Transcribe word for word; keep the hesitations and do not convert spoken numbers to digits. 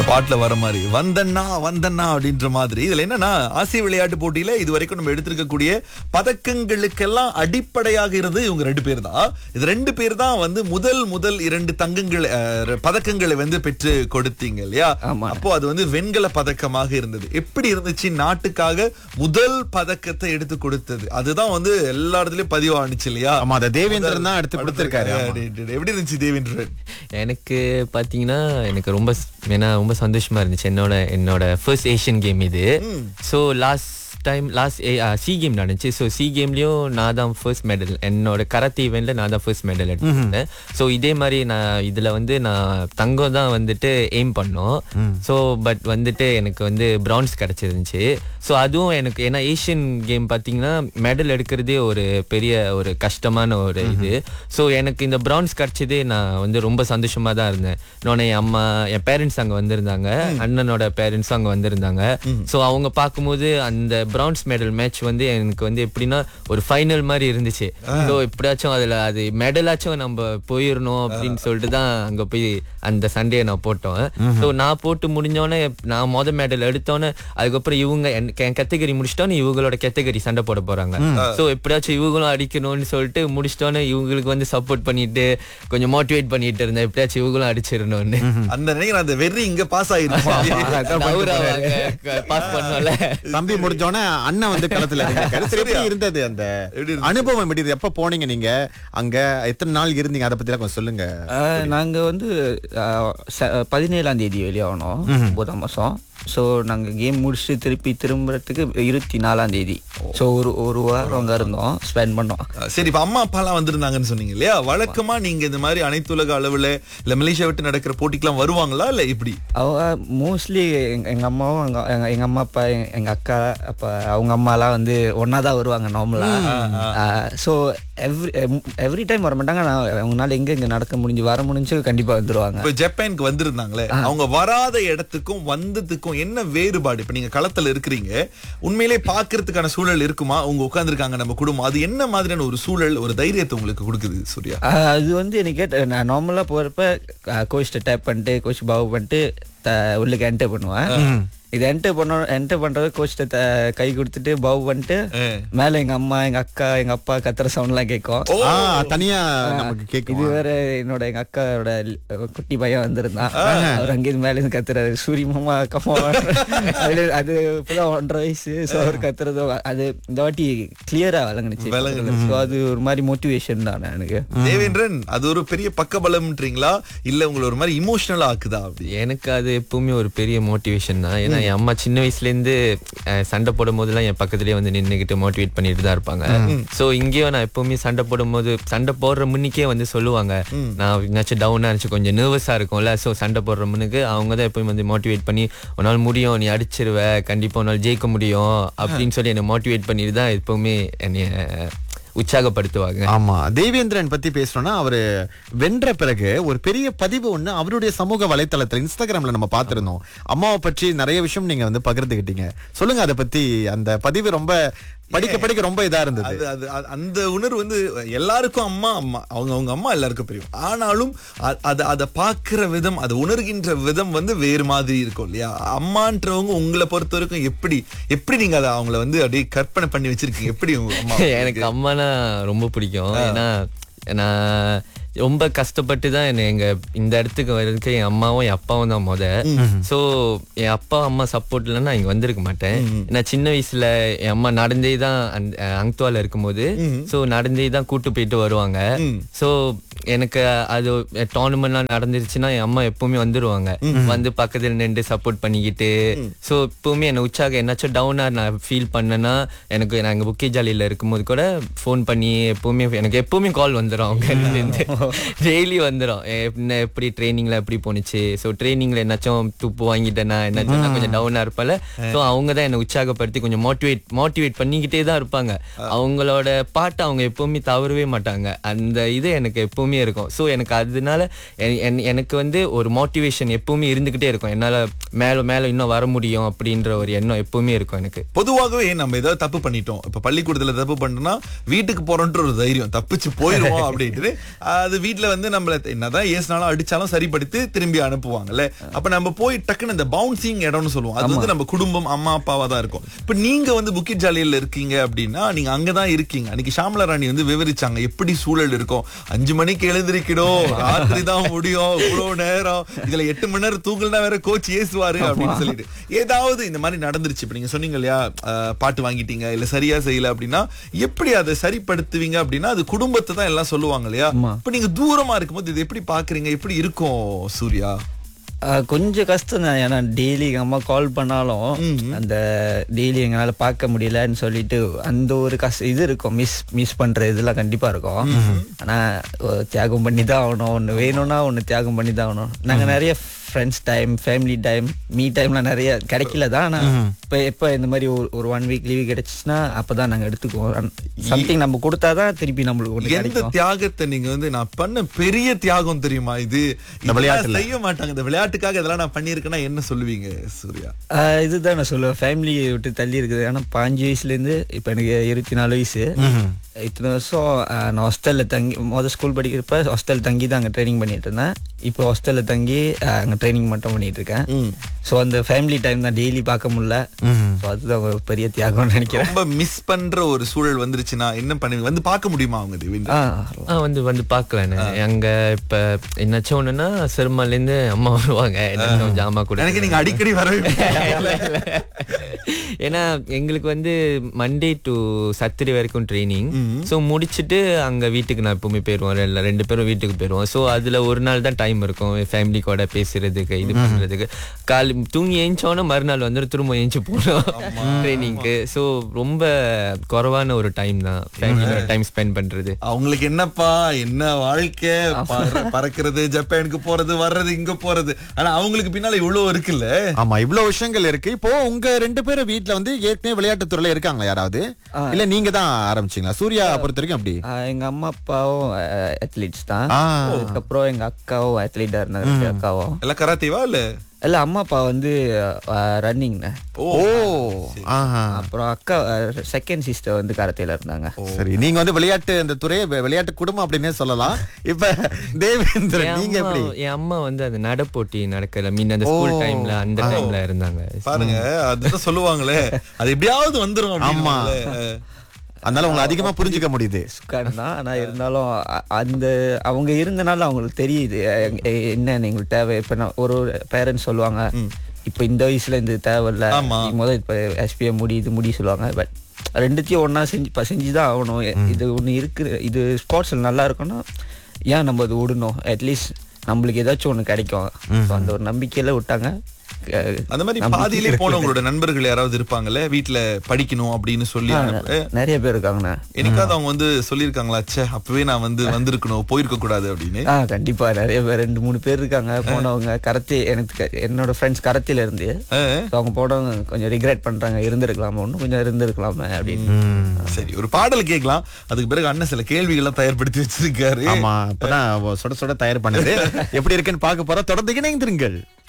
பாட்டுல வர மாதிரி வந்தண்ணா வந்தண்ணா அப்படின்ற மாதிரி. இதுல என்னன்னா, ஆசிய விளையாட்டு போட்டியில இது வரைக்கும் நம்ம எடுத்திருக்கக்கூடிய பதக்கங்களுக்கெல்லாம் அடிப்படையாக இருந்து இவங்க ரெண்டு பேர் தான். இது ரெண்டு பேர் தான் வந்து முதல் முதல் இரண்டு தங்கங்கள் அஹ், பதக்கங்களை வந்து பெற்று கொடுத்தீங்க இல்லையா? அப்போ அது வந்து வெண்கல பதக்கமாக இருந்தது. எப்படி இருந்துச்சு நாட்டுக்காக முதல் பதக்கத்தை எடுத்து கொடுத்தது? அதுதான் வந்து எல்லா இடத்துலயும் பதிவானுச்சு இல்லையா? ஆமா, அத தேவேந்திரன் தான் எடுத்து கொடுத்திருக்காரு. எப்படி இருந்துச்சு தேவேந்திரன்? எனக்கு பாத்தீங்கன்னா எனக்கு ரொம்ப ஏன்னா ரொம்ப சந்தோஷமா இருந்துச்சு. என்னோட என்னோட ஃபர்ஸ்ட் ஏஷியன் கேம் இது. So last time last C game நடந்துச்சு. ஸோ சி கேம்லயும் நான் தான் ஃபர்ஸ்ட் மெடல், என்னோட கராத்தே ஈவெண்ட்ல நான் தான் ஃபர்ஸ்ட் மெடல் எடுத்திருந்தேன். ஸோ இதே மாதிரி நான் இதுல வந்து நான் தங்கம் தான் வந்துட்டு எய்ம் பண்ணோம். ஸோ பட் வந்துட்டு எனக்கு வந்து பிரான்ஸ் கிடைச்சிருந்துச்சு. ஸோ அதுவும் எனக்கு ஏன்னா ஏஷியன் கேம் பார்த்தீங்கன்னா மெடல் எடுக்கிறதே ஒரு பெரிய ஒரு கஷ்டமான ஒரு இது. ஸோ எனக்கு இந்த பிரான்ஸ் கிடைச்சதே நான் வந்து ரொம்ப சந்தோஷமா தான் இருந்தேன். இன்னொன்று என் அம்மா என் பேரண்ட்ஸ் அங்கே வந்திருந்தாங்க, அண்ணனோட பேரண்ட்ஸும் அங்கே வந்திருந்தாங்க. ஸோ அவங்க பார்க்கும்போது அந்த பிரான்ஸ் மெடல் மேட்ச் வந்து எனக்கு வந்து எப்படின்னா ஒரு ஃபைனல் மாதிரி இருந்துச்சு. ஸோ எப்படியாச்சும் அதில் அது மெடலாச்சும் நம்ம போயிடணும் அப்படின்னு சொல்லிட்டு தான் அங்கே போய் அந்த சண்டே நான் போட்டோம். ஸோ நான் போட்டு முடிஞ்சோடனே நான் மொதல் மெடல் எடுத்தோன்னே அதுக்கப்புறம் இவங்க என் கேட்டகரி முடிச்சிட்டோன்னு இவங்களோட கேட்டகரி சண்டை போட போறாங்க. ஸோ எப்படியாச்சும் இவங்களும் அடிக்கணும்னு சொல்லிட்டு முடிச்சிட்டோன்னு இவங்களுக்கு வந்து சப்போர்ட் பண்ணிட்டு கொஞ்சம் மோட்டிவேட் பண்ணிட்டு இருந்தேன், எப்படியாச்சும் இவங்களும் அடிச்சிடணும்னு. அந்த நினைக்கிறேன் அந்த வெறி இங்க பாஸ் ஆயிருக்கு. பாஸ் பண்ணல தம்பி முடிஞ்சோடனே அண்ணன் வந்து களத்துல எப்படி இருந்தது அந்த அனுபவம்? எப்படி எப்ப போனீங்க நீங்க அங்க, எத்தனை நாள் இருந்தீங்க? அதை பத்தி கொஞ்சம் சொல்லுங்க. நாங்க வந்து பதினேழாம் தேதி வெளியாகணும் ஒன்பதாம் மாசம். ஸோ நாங்கள் கேம் முடிச்சுட்டு திருப்பி திரும்புறதுக்கு இருபத்தி நாலாம் தேதி. ஸோ ஒரு ஒரு வாரம் அங்கே இருந்தோம், ஸ்பெண்ட் பண்ணோம். சரி, இப்போ அம்மா அப்பாலாம் வந்திருந்தாங்கன்னு சொன்னீங்க இல்லையா? வழக்கமா நீங்க இந்த மாதிரி அனைத்துலக அளவுல இல்ல மலேசியா விட்டு நடக்கிற போட்டிக்கெல்லாம் வருவாங்களா இல்ல எப்படி? அவங்க மோஸ்ட்லி எங்க அம்மாவும் எங்க எங்க அம்மா அப்பா எங்க அக்கா அப்பா அவங்க அம்மாலாம் வந்து ஒன்னா தான் வருவாங்க நார்மலா. ஸோ எவ்ரி எவ்ரி டைம் வர மாட்டாங்க. நான் அவங்களால எங்க இங்க நடக்க முடிஞ்சு வர முடிஞ்சு கண்டிப்பா வந்துருவாங்க. இப்போ ஜப்பானுக்கு வந்திருந்தாங்களே, அவங்க வராத இடத்துக்கும் வந்ததுக்கும் என்ன வேறுபாடு? இப்ப நீங்க களத்துல இருக்கிறீங்க, உண்மையிலே பாக்குறதுக்கான சூழல் இருக்குமா? உங்க உட்கார்ந்துருக்காங்க நம்ம குடும்பம், அது என்ன மாதிரியான ஒரு சூழல், ஒரு தைரியத்தை உங்களுக்கு கொடுக்குது சூர்யா? அது வந்து எனக்கு நான் நார்மலா போறப்ப கோச் டேப் பண்ணிட்டு கோச் பாவு பண்ணிட்டு உள்ளுக்கு என்டர் பண்ணுவேன். இது என்டர் பண்ண என்டர் பண்றது கோச்ட கை கொடுத்துட்டு பவ் பண்ணிட்டு மேல எங்க அம்மா எங்க அக்கா எங்க அப்பா கத்துற சவுண்ட் எல்லாம் கேட்கும். தனியா நமக்கு கேட்கும். இது வேற என்னோட எங்க அக்காவோட குட்டி பையன் வந்திருந்தான், அவர் அங்கேயிருந்து மேல இருந்து கத்துறாரு சூரி மாமா கம்மா. அது அது இப்பதான் ஒன்றரை வயசு. ஸோ அவர் கத்துறது அது இந்த வாட்டி கிளியரா விளங்குனுச்சு. ஸோ அது ஒரு மாதிரி மோட்டிவேஷன் தான் எனக்கு. தேவேந்திரன், அது ஒரு பெரிய பக்கபலம்ன்றீங்களா இல்ல உங்களை ஒரு மாதிரி இமோஷனலா ஆக்குதா? அப்படி எனக்கு அது எப்பவுமே ஒரு பெரிய மோட்டிவேஷன் தான். ஏன்னா என் அம்மா சின்ன வயசுல இருந்து சண்டை போடும் போதெல்லாம் என் பக்கத்துலயே வந்து நின்னுகிட்டு மோட்டிவேட் பண்ணிட்டு தான் இருப்பாங்க. சோ இங்கேயும் நான் எப்பவுமே சண்டை போடும் போது சண்டை போடுற முன்னிக்கே வந்து சொல்லுவாங்க, நான் என்னாச்சும் டவுனா இருந்துச்சு கொஞ்சம் நர்வஸா இருக்கும்ல, சோ சண்டை போடுற முன்னுக்கு அவங்க தான் எப்பவுமே வந்து மோட்டிவேட் பண்ணி உன்னால் முடியும், நீ அடிச்சிருவ, கண்டிப்பா உன்னால் ஜெயிக்க முடியும் அப்படின்னு சொல்லி என்னை மோட்டிவேட் பண்ணிட்டு தான் எப்பவுமே என்னைய உற்சாகப்படுத்துவாங்க. ஆமா, தேவேந்திரன் பத்தி பேசணும்னா அவரு வென்ற பிறகு ஒரு பெரிய பதிவு ஒண்ணு அவருடைய சமூக வலைத்தளத்துல இன்ஸ்டாகிராம்ல நம்ம பார்த்திருந்தோம். அம்மாவை பற்றி நிறைய விஷயம் நீங்க வந்து பகிர்ந்துகிட்டீங்க. சொல்லுங்க அதை பத்தி. அந்த பதிவு ரொம்ப படிக்க படிக்க ரொம்ப இதா இருந்தது. அது அந்த உணர்வு வந்து எல்லாருக்கும் அம்மா அம்மா அவங்க அவங்க அம்மா எல்லாருக்கும் தெரியும். ஆனாலும் அதை அதை பார்க்கிற விதம், அதை உணர்கின்ற விதம் வந்து வேறு மாதிரி இருக்கும் இல்லையா? அம்மான்றவங்க உங்களை பொறுத்த வரைக்கும் எப்படி எப்படி நீங்க அதை அவங்கள வந்து அப்படியே கற்பனை பண்ணி வச்சிருக்கீங்க? எப்படி உங்க அம்மா? எனக்கு அம்மானா ரொம்ப பிடிக்கும். ஏன்னா நான் ரொம்ப கஷ்டப்பட்டு தான் என்ன எங்க இந்த இடத்துக்கு வர்றதுக்கு என் அம்மாவும் என் அப்பாவும் தான் முத. சோ என் அப்பா அம்மா சப்போர்ட் இல்லைன்னா இங்க வந்திருக்க மாட்டேன். நான் சின்ன வயசுல என் அம்மா நடந்தே தான் அங்துவால இருக்கும்போது சோ நடந்தே தான் கூட்டு போயிட்டு வருவாங்க. சோ எனக்கு அது டோர்னமெண்ட்லாம் நடந்துருச்சுன்னா என் அம்மா எப்பவுமே வந்துருவாங்க, வந்து பக்கத்துல நின்று சப்போர்ட் பண்ணிக்கிட்டு. சோ எப்பவுமே என்ன உற்சாகம் என்னாச்சும் டவுனா நான் ஃபீல் பண்ணேன்னா எனக்கு நாங்க புக்கே ஜாலியில இருக்கும்போது கூட போன் பண்ணி எப்பவுமே எனக்கு எப்பவுமே கால் வந்துடும் அவங்க இருந்து. டெய்லி வந்துடும், என்ன எப்படி ட்ரைனிங்ல எப்படி போனுச்சு, ஸோ ட்ரைனிங்ல என்னாச்சும் துப்பு வாங்கிட்டேன்னா என்னாச்சும் கொஞ்சம் டவுனா இருப்பால. ஸோ அவங்க தான் என்னை உற்சாகப்படுத்தி கொஞ்சம் மோட்டிவேட் மோட்டிவேட் பண்ணிக்கிட்டே தான் இருப்பாங்க. அவங்களோட பாட்டை அவங்க எப்பவுமே தவறவே மாட்டாங்க. அந்த இது எனக்கு எப்பவுமே இருக்கும். ஸோ எனக்கு அதனால எனக்கு வந்து ஒரு மோட்டிவேஷன் எப்பவுமே இருந்துகிட்டே இருக்கும். என்னால மேல மேல இன்னும் வர முடியும் அப்படின்ற ஒரு எண்ணம் எப்பவுமே இருக்கும் எனக்கு. பொதுவாகவே நம்ம ஏதாவது தப்பு பண்ணிட்டோம், இப்ப பள்ளிக்கூடத்துல தப்பு பண்ணோம்னா வீட்டுக்கு போறோன்ற ஒரு தைரியம், தப்பிச்சு போயிருவோம் அப்படின்ட்டு அது வீட்டுல வந்து நம்மள என்னதான் ஏசினாலும் அடிச்சாலும் சரிப்படுத்தி திரும்பி அனுப்புவாங்கல்ல. அப்ப நம்ம போய் டக்குன்னு இந்த பவுன்சிங் இடம்னு சொல்லுவோம், அது வந்து நம்ம குடும்பம் அம்மா அப்பாவா தான் இருக்கும். இப்ப நீங்க வந்து புக்கிட் ஜாலியில இருக்கீங்க அப்படின்னா நீங்க அங்கதான் இருக்கீங்க. அன்னைக்கு ஷாமலா ராணி வந்து விவரிச்சாங்க எப்படி சூழல் இருக்கும். அஞ்சு மணிக்கு எழுந்திருக்கணும், ராத்திரி தான் முடியும், இவ்வளவு நேரம், இதுல எட்டு மணி நேரம் தூங்கலனா வேற கோச் ஏசுவாரு அப்படின்னு சொல்லிட்டு ஏதாவது இந்த மாதிரி நடந்துருச்சு. இப்ப நீங்க சொன்னீங்க இல்லையா, அஹ், பாட்டு வாங்கிட்டீங்க இல்ல சரியா செய்யல அப்படின்னா எப்படி அதை சரிப்படுத்துவீங்க அப்படின்னா அது குடும்பத்தை தான் எல்லாம் சொல்லுவாங்க இல்லையா. இப்ப நீங்க தூரமா இருக்கும்போது இது எப்படி பாக்குறீங்க, எப்படி இருக்கும் சூர்யா? ஆஹ் கொஞ்சம் கஷ்டம் தான். ஏன்னா டெய்லி எங்கள் அம்மா கால் பண்ணாலும் அந்த டெய்லி எங்களால் பார்க்க முடியலன்னு சொல்லிட்டு அந்த ஒரு கஷ்டம் இது இருக்கும். மிஸ் மிஸ் பண்ணுற இதெல்லாம் கண்டிப்பாக இருக்கும். ஆனால் தியாகம் பண்ணி தான் ஆகணும், ஒன்று வேணும்னா ஒன்று தியாகம் பண்ணி தான் ஆகணும். நாங்கள் நிறைய friends time, family time, me டைம்லாம் நிறைய கிடைக்கல தான். ஆனால் இப்போ எப்போ இந்த மாதிரி ஒரு ஒரு ஒன் வீக் லீவு கிடைச்சிச்சுன்னா அப்போ தான் நாங்கள் எடுத்துக்குவோம். சம்திங் நம்ம கொடுத்தா தான் திருப்பி நம்மளுக்கு ஒன்று எந்த கிடைக்கும். தியாகத்தை நீங்க வந்து நான் பண்ண பெரிய தியாகம் தெரியுமா இது, இந்த விளையாட்டுல செய்ய மாட்டாங்க, இந்த விளையாட்டுக்காக இதெல்லாம் நான் பண்ணிருக்கேன்னா என்ன சொல்லுவீங்க சூர்யா? ஆஹ் இதுதான் நான் சொல்லுவேன், ஃபேமிலியை விட்டு தள்ளி இருக்குது. ஏன்னா பாஞ்சு வயசுலேருந்து இப்போ எனக்கு இருபத்தி நாலு வயசு. இத்தனை வருஷம் ஆஹ் நான் ஹாஸ்டலில் தங்கி மொதல் ஸ்கூல் படிக்கிறப்ப ஹாஸ்டல் தங்கி தான் அங்கே ட்ரைனிங் பண்ணிட்டு இருந்தேன். இப்போ ஹாஸ்டலில் தங்கி அங்கே ட்ரைனிங் மட்டும் பண்ணிட்டு இருக்கேன். ஸோ அந்த ஃபேமிலி டைம் தான் டெய்லி பார்க்க முடியல. ஸோ அதுதான் ஒரு பெரிய தியாகம்னு நினைக்கிறேன். ரொம்ப மிஸ் பண்ற ஒரு சூழல் வந்துருச்சுன்னா என்ன பண்ணுவீங்க? வந்து பார்க்க முடியுமா அவங்க தேவிந்திரன்? ஆ ஆ வந்து வந்து பார்க்கலான்னு அங்க இப்ப என்னாச்சும் ஒண்ணுன்னா சிறுமால இருந்து அம்மா வருவாங்க, என்ன ஜாமா கூட. எனக்கு நீங்க அடிக்கடி வர ஏன்னா எங்களுக்கு வந்து மண்டே டு சாட்டர்டே வரைக்கும் ட்ரைனிங். ஸோ முடிச்சுட்டு அங்க வீட்டுக்கு நான் எப்பவுமே போயிருவோம், ரெண்டு ரெண்டு பேரும் வீட்டுக்கு போயிருவோம். ஸோ அதுல ஒரு நாள் தான் டைம் இருக்கும் ஃபேமிலி கூட பேசுறதுக்கு, இது பண்றதுக்கு. காலை தூங்கி ஏஞ்சோன்னு மறுநாள் வந்து திரும்ப ஏஞ்சி போனோம் ட்ரைனிங்க்கு. ஸோ ரொம்ப குறைவான ஒரு டைம் தான் ஃபேமிலியோட டைம் ஸ்பெண்ட் பண்றது. அவங்களுக்கு என்னப்பா என்ன வாழ்க்கை, பற- பறக்கிறது, ஜப்பானுக்கு போறது, வர்றது, இங்க போறது. ஆனா அவங்களுக்கு பின்னால இவ்வளவு இருக்குல்ல. ஆமா, இவ்வளவு விஷயங்கள் இருக்கு. இப்போ உங்க ரெண்டு பேரும் வீட்ல வந்து ஏற்கனவே விளையாட்டு துறையில இருக்காங்க யாராவது, இல்ல நீங்க தான் ஆரம்பிச்சீங்களா? சூர்யா பொறுத்த வரைக்கும் அப்படி ஆஹ் எங்க அம்மா அப்பாவும் அத்லீட்ஸ் தான். ஆ. அதுக்கப்புறம் எங்க அக்காவும் அத்லீட்டா இருந்தாங்க. ரெண்டு அக்காவும் எல்லாம் கராத்தேவா இல்ல? இல்ல, அம்மா அப்பா வந்து ரன்னிங். ஓ ஆஹா. அப்புறம் அக்கா செகண்ட் சிஸ்டர் வந்து கராத்தேல இருந்தாங்க. சரி, நீங்க வந்து விளையாட்டு அந்த துறையை வி- விளையாட்டு குடும்பம் அப்படின்னே சொல்லலாம். இப்ப தேவேந்திரன் என் நீங்க அம்மா- எப்படி? என் அம்மா வந்து அந்த நடப்போட்டி நடக்கல மீன் அந்த ஸ்கூல் டைம்ல அந்த டைம்ல இருந்தாங்க. பாருங்க, அதுதான் சொல்லுவாங்களே, அது எப்படியாவது வந்துரும் ஆமா. அப்படின்னுவாங்களே. அதனால உங்களை அதிகமா புரிஞ்சுக்க முடியுது. சுக்கான் தான். ஆனா இருந்தாலும் அ- அந்த அவங்க இருந்தனால அவங்களுக்கு தெரியுது எ- எ- என்ன எங்களுக்கு தேவை. இப்ப நான் ஒரு பேரண்ட்ஸ் சொல்லுவாங்க, இப்ப இந்த வயசுல இந்த தேவையில்ல, ஆமா. நீ முதல் இப்ப எஸ்பிஎம் முடி இது முடி சொல்லுவாங்க. பட் ரெண்டுத்தையும் ஒன்னா செஞ்சு இப்ப செஞ்சுதான் ஆகணும். இது ஒண்ணு இருக்கு, இது ஸ்போர்ட்ஸ்ல நல்லா இருக்கும்னா ஏன் நம்ம அது விடணும்? அட்லீஸ்ட் நம்மளுக்கு ஏதாச்சும் ஒண்ணு கிடைக்கும். So அந்த ஒரு நம்பிக்கையில விட்டாங்க. அஹ் அந்த மாதிரி நம்பிக்கை பாதியிலே இருக்கு. போனவங்களோட நண்பர்கள் யாராவது இருப்பாங்கல்ல வீட்டுல படிக்கணும் அப்படின்னு சொல்லி அனுப்ப. நிறைய பேர் இருக்காங்கண்ணா. எனக்காவது அவங்க வந்து சொல்லியிருக்காங்களா, ச்சே அப்பவே நான் வந்து வந்திருக்கணும், போயிருக்க கூடாது அப்படின்னு? ஆ கண்டிப்பா நிறைய பேர், ரெண்டு மூணு பேர் இருக்காங்க போனவங்க. கரத்தே எனக்கு க- என்னோட ஃப்ரெண்ட்ஸ் கரத்தில இருந்து So அவங்க போனவங்க கொஞ்சம் ரிக்ரெட் பண்றாங்க, இருந்திருக்கலாமா, இன்னும் கொஞ்சம் இருந்திருக்கலாமா அப்படின்னு. சரி, ஒரு பாடல் கேட்கலாம். அதுக்கு பிறகு அண்ணன் சில கேள்விகள்லாம் தயார்படுத்தி வச்சிருக்காரு. ஆமா, இப்பதான் சுட சுட தயார் பண்ணுது. எப்படி இருக்குன்னு பார்க்க போறோம். தொடர்ந்து இணைந்திருங்கள்.